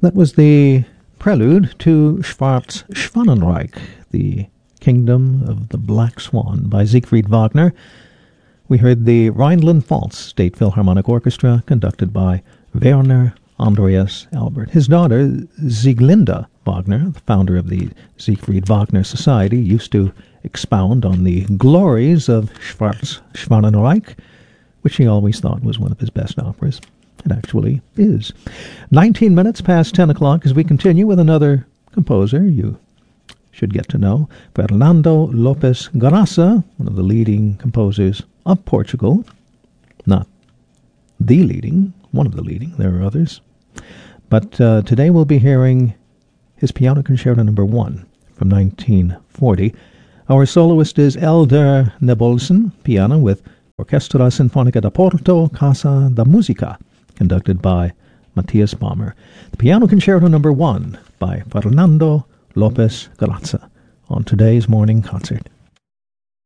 That was the prelude to Schwarzschwanenreich, the Kingdom of the Black Swan, by Siegfried Wagner. We heard the Rhineland-Pfalz State Philharmonic Orchestra, conducted by Werner Andreas Albert. His daughter, Sieglinde Wagner, the founder of the Siegfried Wagner Society, used to expound on the glories of Schwarzschwanenreich, which he always thought was one of his best operas. It actually is. 19 minutes past 10 o'clock as we continue with another composer you should get to know, Fernando Lopes Garassa, one of the leading composers of Portugal. Not the leading, one of the leading, there are others. But today we'll be hearing his Piano Concerto No. 1 from 1940. Our soloist is Elder Nebolson, piano with Orchestra Sinfonica da Porto, Casa da Musica, conducted by Matthias Baumer. The Piano Concerto No. 1 by Fernando Lopes Garassa on today's morning concert.